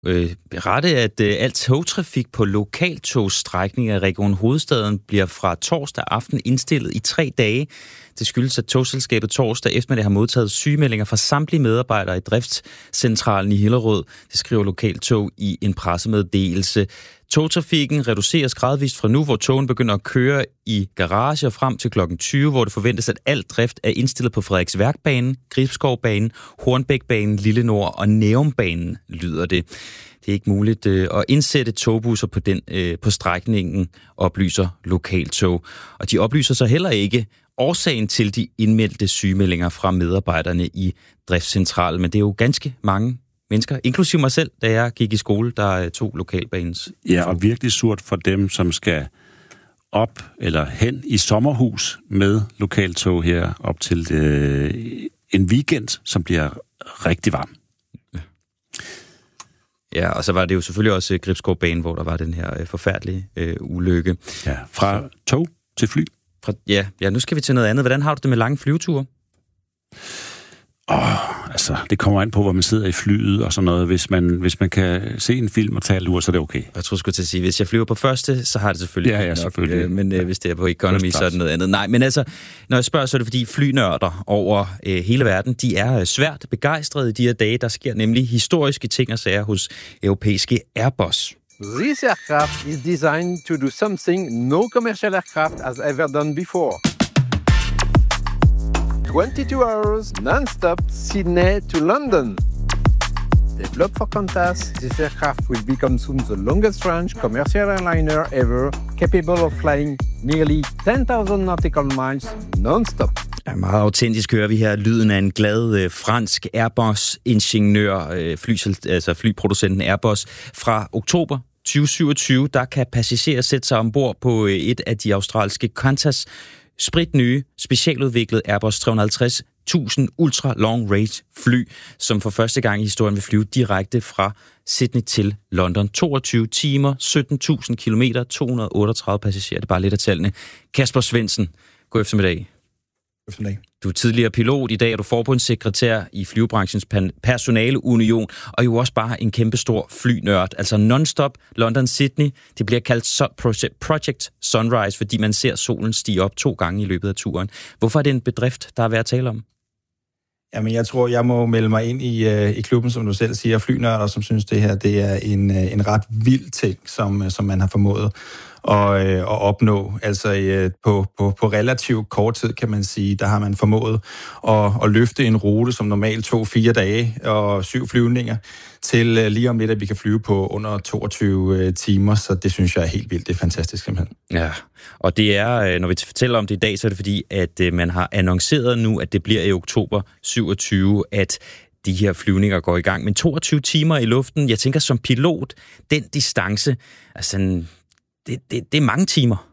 berette, at al togtrafik på lokaltogsstrækninger i Region Hovedstaden bliver fra torsdag aften indstillet i 3 dage. Det skyldes, at togselskabet torsdag eftermiddag har modtaget sygemeldinger fra samtlige medarbejdere i driftscentralen i Hillerød. Det skriver Lokaltog i en pressemeddelelse. Togtrafikken reduceres gradvist fra nu, hvor togen begynder at køre i garager frem til kl. 20, hvor det forventes, at al drift er indstillet på Frederiksværkbanen, Gribskovbanen, Hornbækbanen, Lille Nord og Nævnbanen, lyder det. Det er ikke muligt at indsætte togbusser på strækningen, oplyser Lokaltog. Og de oplyser så heller ikke årsagen til de indmeldte sygemeldinger fra medarbejderne i driftscentralen, men det er jo ganske mange mennesker, inklusive mig selv, da jeg gik i skole, der tog lokalbanens. Ja, og virkelig surt for dem, som skal op eller hen i sommerhus med Lokaltog her op til en weekend, som bliver rigtig varm. Ja, og så var det jo selvfølgelig også Gribskovbanen, hvor der var den her forfærdelige ulykke. Ja, fra tog til fly. Ja, nu skal vi til noget andet. Hvordan har du det med lange flyveture? Altså, det kommer an på, hvor man sidder i flyet og sådan noget. Hvis man kan se en film og tage en lur, så er det okay. Jeg tror sgu til at sige, hvis jeg flyver på første, så har det selvfølgelig ja, selvfølgelig. Men hvis det er på economy, så er det noget andet. Nej, men altså, når jeg spørger, så er det fordi flynørder over hele verden, de er svært begejstrede i de her dage. Der sker nemlig historiske ting og sager hos europæiske Airbus. This aircraft is designed to do something no commercial aircraft has ever done before. 22 hours non-stop Sydney to London. Developed for Qantas, this aircraft will become soon the longest range commercial airliner ever, capable of flying nearly 10,000 nautical miles non-stop. Ja, meget autentisk hører vi her lyden af en glad fransk Airbus-ingeniør, flyproducenten Airbus. Fra oktober 2027, der kan passagerer sætte sig ombord på et af de australske Qantas spritnye, specialudviklet Airbus 350.000 ultra long range fly, som for første gang i historien vil flyve direkte fra Sydney til London. 22 timer, 17.000 kilometer, 238 passagerer. Det er bare lidt af tallene. Kasper Svendsen, god eftermiddag. Du er tidligere pilot, i dag er du forbundssekretær i Flyvebranchens personaleunion, og jo også bare en kæmpestor flynørd. Altså non-stop London-Sydney, det bliver kaldt Project Sunrise, fordi man ser solen stige op 2 gange i løbet af turen. Hvorfor er det en bedrift, der er værd at tale om? Jamen, jeg tror, jeg må melde mig ind i klubben, som du selv siger, flynørder, som synes, det her det er en ret vild ting, som man har formået at opnå. Altså på relativt kort tid, kan man sige, der har man formået at løfte en rute, som normalt tog 4 dage og 7 flyvninger, til lige om lidt, at vi kan flyve på under 22 timer, så det synes jeg er helt vildt. Det er fantastisk simpelthen. Ja, og det er, når vi fortæller om det i dag, så er det fordi, at man har annonceret nu, at det bliver i oktober 27, at de her flyvninger går i gang. Men 22 timer i luften, jeg tænker som pilot, den distance, altså det er mange timer.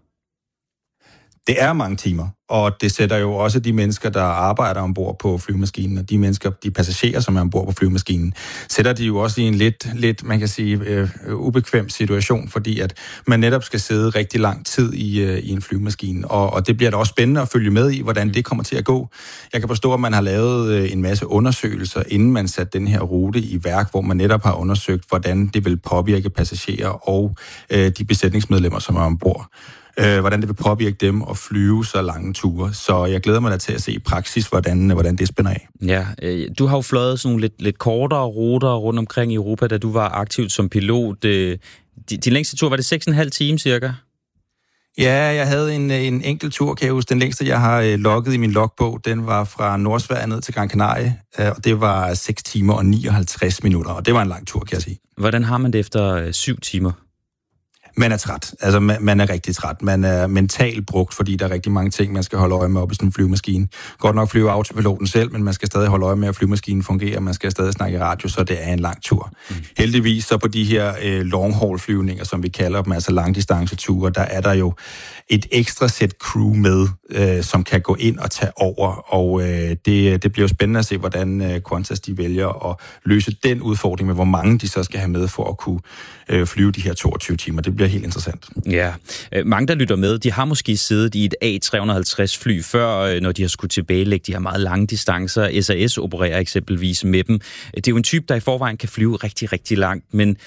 Det er mange timer, og det sætter jo også de mennesker, der arbejder ombord på flyvemaskinen, og de passagerer, som er ombord på flyvemaskinen, sætter de jo også i en lidt man kan sige, ubekvem situation, fordi at man netop skal sidde rigtig lang tid i en flyvemaskine, og det bliver da også spændende at følge med i, hvordan det kommer til at gå. Jeg kan forstå, at man har lavet en masse undersøgelser, inden man satte den her rute i værk, hvor man netop har undersøgt, hvordan det vil påvirke passagerer og de besætningsmedlemmer, som er ombord. Hvordan det vil påvirke dem at flyve så lange ture. Så jeg glæder mig da til at se i praksis, hvordan det spænder af. Ja, du har jo fløjet sådan nogle lidt kortere ruter rundt omkring i Europa, da du var aktiv som pilot. Din længste tur, var det 6,5 timer cirka? Ja, jeg havde en enkelt tur, kan jeg huske. Den længste, jeg har logget i min logbog, den var fra Nordsverige ned til Gran Canaria, og det var 6 timer og 59 minutter, og det var en lang tur, kan jeg sige. Hvordan har man det efter 7 timer? Man er træt. Altså, man er rigtig træt. Man er mentalt brugt, fordi der er rigtig mange ting, man skal holde øje med op i sådan en flyvemaskine. Godt nok flyve autopiloten selv, men man skal stadig holde øje med, at flyvemaskinen fungerer. Man skal stadig snakke i radio, så det er en lang tur. Heldigvis så på de her long-haul-flyvninger, som vi kalder dem, altså langdistanceture, der er der jo et ekstra sæt crew med, som kan gå ind og tage over. Og det bliver jo spændende at se, hvordan Qantas de vælger at løse den udfordring med, hvor mange de så skal have med for at kunne flyve de her 22 timer. Det bliver helt interessant. Ja, mange der lytter med, de har måske siddet i et A350 fly før, når de har skulle tilbagelægge de her meget lange distancer. SAS opererer eksempelvis med dem. Det er jo en type, der i forvejen kan flyve rigtig, rigtig langt, men